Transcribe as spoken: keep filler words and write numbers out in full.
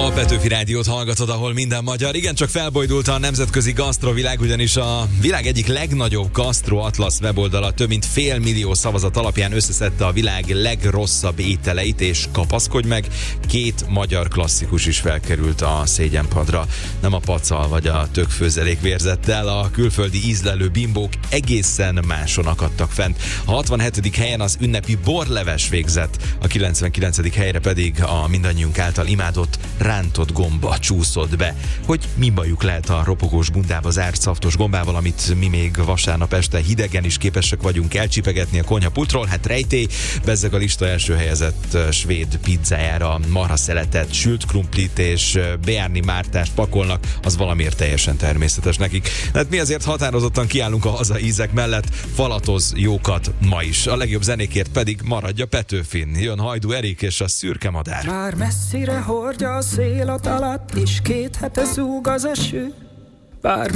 A Petőfi Rádiót hallgatod, ahol minden magyar. Igen, csak felbojdult a nemzetközi gasztrovilág, ugyanis a világ egyik legnagyobb Gastro Atlas weboldala több mint fél millió szavazat alapján összeszedte a világ legrosszabb ételeit, és kapaszkodj meg, két magyar klasszikus is felkerült a szégyenpadra. Nem a pacal vagy a tökfőzelék vérzettel, a külföldi ízlelő bimbók egészen máson akadtak fent. A hatvanhetedik helyen az ünnepi borleves végzett, a kilencvenkilencedik helyre pedig a mindannyiunk által imádott rántott gomba csúszott be. Hogy mi bajuk lehet a ropogós bundába zárt szaftos gombával, amit mi még vasárnap este hidegen is képesek vagyunk elcsipegetni a konyhapultról? Hát rejtély, bezzeg a lista első helyezett svéd pizzájára marha szeletet, sült krumplit és beárni mártást pakolnak, az valamiért teljesen természetes nekik. Hát mi azért határozottan kiállunk a haza ízek mellett, falatoz jókat ma is. A legjobb zenékért pedig maradj a Petőfin. Jön Hajdú Erik és a Szürke Madár. Már messzire hordja a szél a talat, és két hete zúg az eső. Bár